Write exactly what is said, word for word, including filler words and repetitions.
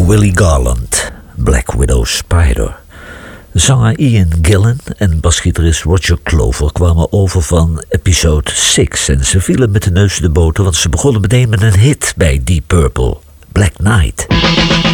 Willie Garland, Black Widow Spider. Zanger Ian Gillan en basgitarist Roger Clover kwamen over van episode zes en ze vielen met de neus in de boter, want ze begonnen meteen met een hit bij Deep Purple, Black Knight.